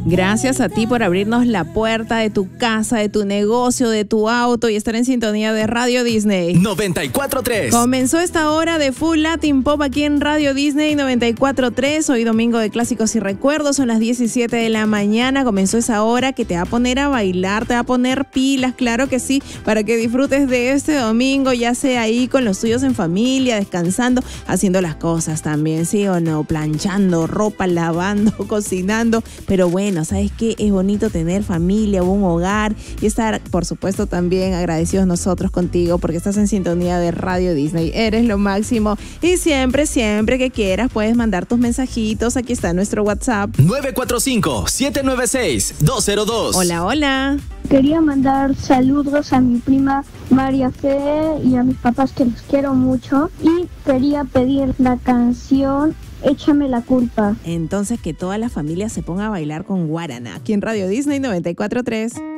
Gracias a ti por abrirnos la puerta de tu casa, de tu negocio, de tu auto y estar en sintonía de Radio Disney 94.3. Comenzó esta hora de Full Latin Pop aquí en Radio Disney 94.3. Hoy domingo de clásicos y recuerdos, son las 17 de la mañana. Comenzó esa hora que te va a poner a bailar, te va a poner pilas, claro que sí, para que disfrutes de este domingo, ya sea ahí con los tuyos en familia, descansando, haciendo las cosas también, ¿sí o no? Planchando ropa, lavando, cocinando, pero bueno, ¿sabes qué? Es bonito tener familia, un hogar y estar, por supuesto, también agradecidos nosotros contigo porque estás en sintonía de Radio Disney. Eres lo máximo y siempre que quieras puedes mandar tus mensajitos. Aquí está nuestro WhatsApp 945-796-202. Hola. Quería mandar saludos a mi prima María Fe y a mis papás que los quiero mucho y quería pedir la canción Échame la culpa. Entonces que toda la familia se ponga a bailar con Guaraná aquí en Radio Disney 94.3.